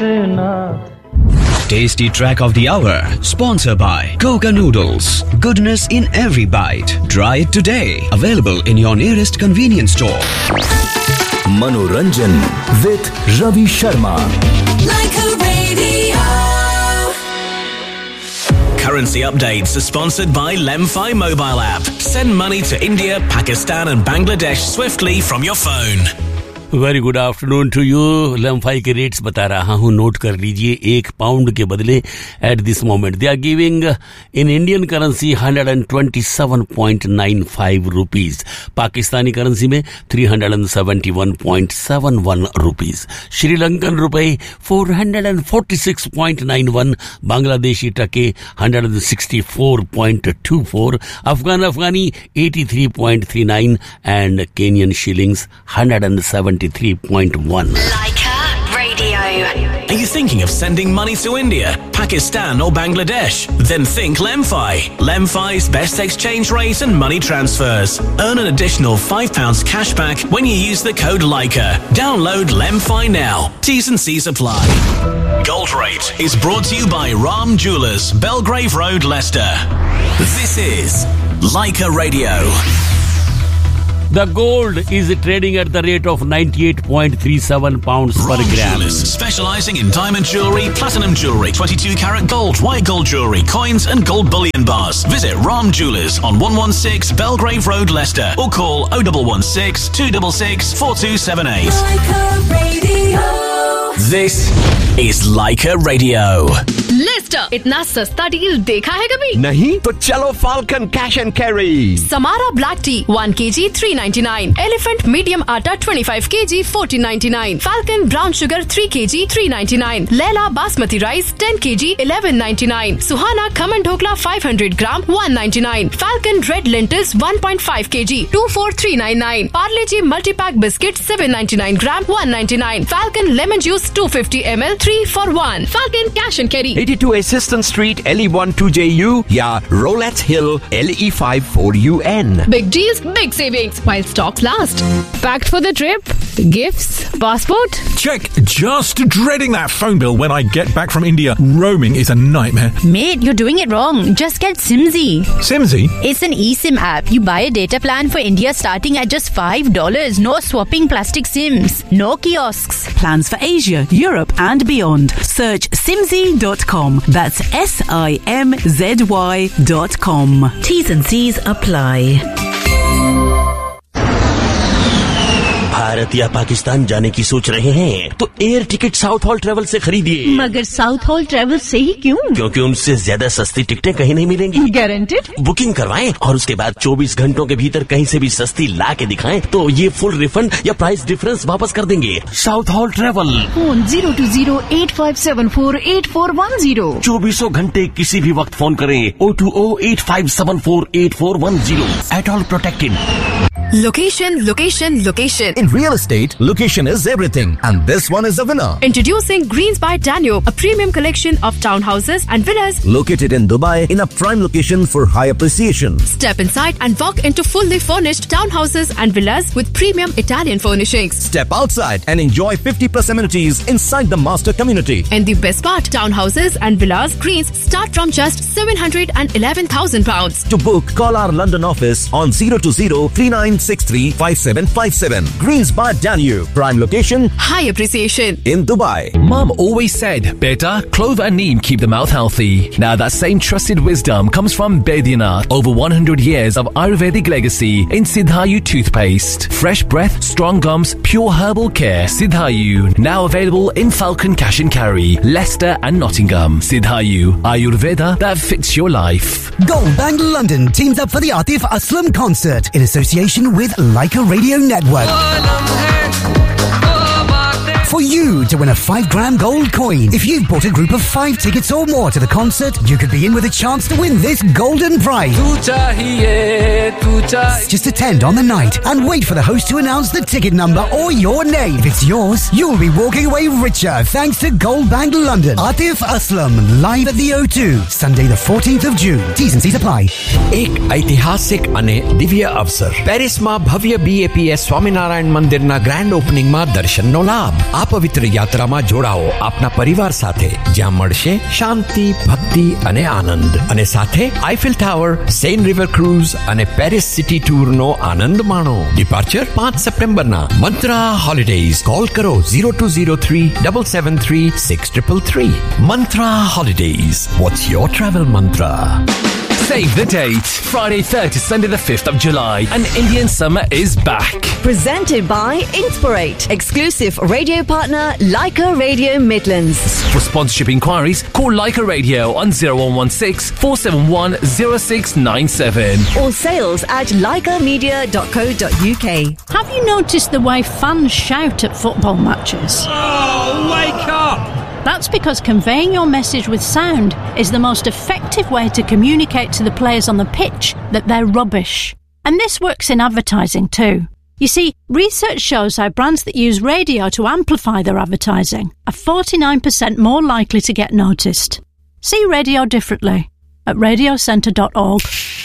Tasty track of the hour, sponsored by Coca Noodles. Goodness in every bite. Try it today. Available in your nearest convenience store. Manoranjan with Ravi Sharma. Like a radio. Currency updates are sponsored by Lemfi mobile app. Send money to India, Pakistan and Bangladesh swiftly from your phone. Very good afternoon to you. लेमफाई के rates बता रहा हूँ, note कर लीजिए. 1 pound के बदले at this moment they are giving in Indian currency 127.95 rupees. Pakistani currency में 371.71 rupees. Sri Lankan रुपए 446.91. बांग्लादेशी टके 164.24. अफगानी 83.39 and Kenyon shillings 173.1. Leica Radio. Are you thinking of sending money to India, Pakistan or Bangladesh? Then think Lemfi. Lemfi's best exchange rate and money transfers. Earn an additional £5 cashback when you use the code Leica. Download Lemfi now. T's and C's apply. Gold Rate is brought to you by Ram Jewellers, Belgrave Road, Leicester. This is Leica Radio. The gold is trading at the rate of 98.37 pounds per gram. Jewellers, specialising in diamond jewellery, platinum jewellery, 22 karat gold, white gold jewellery, coins and gold bullion bars. Visit Ram Jewellers on 116 Belgrave Road, Leicester, or call 0116 266 4278. Leica Radio. This is Leica Radio. Leicester, इतना सस्ता deal देखा है कभी? नहीं तो चलो falcon cash and carry. Samara black T 1 kg 399. Elephant medium आटा 25 kg 1499. Falcon brown sugar 3 kg 399. Laila basmati rice 10 kg 1199. Suhana khaman dhokla 500 gram 199. Falcon red lentils 1.5 kg 24399. Parle ji multipack biscuit 799 gram 199. Falcon lemon juice 250 ml 3 for 1. Falcon cash and carry 82 Assistant Street, LE1 2JU या Rolettes Hill, LE5 4UN. Big deals, big savings while stocks last. Packed for the trip? Gifts? Passport? Check. Just dreading that phone bill when I get back from India. Roaming is a nightmare. Mate, you're doing it wrong. Just get Simsy. Simsy? It's an eSIM app. You buy a data plan for India starting at just $5. No swapping plastic SIMs. No kiosks. Plans for Asia, Europe and beyond. Search simzy.com. That's SIMZY.com. T's and C's apply. Bharat या पाकिस्तान जाने की सोच रहे हैं तो air ticket south hall travel से खरीदिए. मगर साउथ हॉल ट्रेवल से ही क्यों? क्योंकि उनसे ज्यादा सस्ती टिकटें कहीं नहीं मिलेंगी. गारंटेड? बुकिंग करवाएं और उसके बाद 24 घंटों के भीतर कहीं से भी सस्ती ला के दिखाएं तो ये फुल रिफंड या प्राइस डिफरेंस वापस कर देंगे. South hall travel. फोन 020-8574-8410. 24 घंटे किसी भी वक्त फोन करें. 020-8574-8410. At all protected. Location, location, location. In real estate, location is everything. And this one is a winner. Introducing Greens by Danube, a premium collection of townhouses and villas. Located in Dubai in a prime location for high appreciation. Step inside and walk into fully furnished townhouses and villas with premium Italian furnishings. Step outside and enjoy 50+ amenities inside the master community. And the best part, townhouses and villas Greens start from just £711,000. To book, call our London office on 020-3963-5757. Greens by Danube. Prime location. High appreciation. In Dubai. Mum always said, Beta, clover and neem keep the mouth healthy. Now that same trusted wisdom comes from Baidyanath. Over 100 years of Ayurvedic legacy in Siddhayu toothpaste. Fresh breath, strong gums, pure herbal care. Siddhayu. Now available in Falcon Cash and Carry, Leicester and Nottingham. Siddhayu. Ayurveda that fits your life. Gold Bank London teams up for the Atif Aslam concert in association with Leica Radio Network. For you to win a £5 gold coin. If you've bought a group of 5 tickets or more to the concert, you could be in with a chance to win this golden prize. Just attend on the night and wait for the host to announce the ticket number or your name. If it's yours, you'll be walking away richer thanks to Gold Bank London. Atif Aslam live at the O2, Sunday the 14th of June. T's and C's apply. એક ઐતિહાસિક અને દિવ્ય અવસર. પેરિસમાં ભવ્ય BAPS Swaminarayan મંદિરના grand ઓપનિંગમાં દર્શનનો લાભ. આ પવિત્ર યાત્રામાં જોડાઓ આપના પરિવાર સાથે, જ્યાં મળશે શાંતિ, ભક્તિ અને આનંદ, અને સાથે Eiffel tower, Sen river cruise અને પેરિસ સિટી ટૂરનો આનંદ માણો. ડિપાર્ચર 5 સપ્ટેમ્બરના. મંત્રા હોલિડેઝ. કોલ કરો 0203 773 6333. Mantra Holidays. What's your travel mantra? Save the date. Friday 3rd to Sunday the 5th of July. An Indian summer is back. Presented by Inspirate. Exclusive radio partner Leica Radio Midlands. For sponsorship inquiries, call Leica Radio on 0116 471 0697. Or sales at leicamedia.co.uk. Have you noticed the way fans shout at football matches? Oh, wake up! That's because conveying your message with sound is the most effective way to communicate to the players on the pitch that they're rubbish. And this works in advertising too. You see, research shows how brands that use radio to amplify their advertising are 49% more likely to get noticed. See radio differently at radiocentre.org.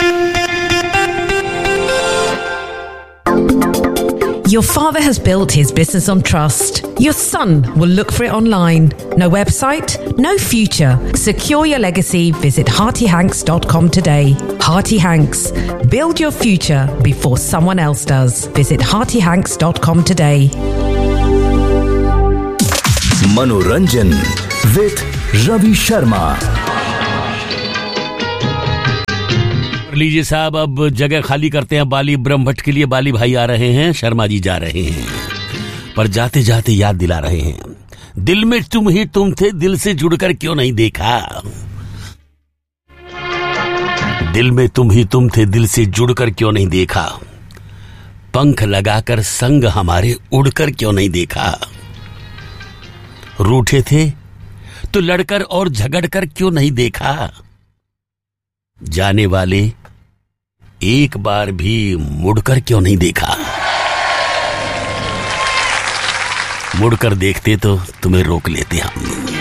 Your father has built his business on trust. Your son will look for it online. No website, no future. Secure your legacy. Visit heartyhanks.com today. Hearty Hanks. Build your future before someone else does. Visit heartyhanks.com today. Manoranjan with Ravi Sharma. लीजिए साहब, अब जगह खाली करते हैं बाली ब्रह्मभट्ट के लिए. बाली भाई आ रहे हैं, शर्मा जी जा रहे हैं, पर जाते जाते याद दिला रहे हैं, दिल में तुम ही तुम थे, दिल से जुड़कर क्यों नहीं देखा. दिल में तुम ही तुम थे, दिल से जुड़कर क्यों नहीं देखा. पंख लगाकर संग हमारे उड़कर क्यों नहीं देखा. रूठे थे तो लड़कर और झगड़कर क्यों नहीं देखा. जाने वाले एक बार भी मुड़कर क्यों नहीं देखा. मुड़कर देखते तो तुम्हें रोक लेते हम.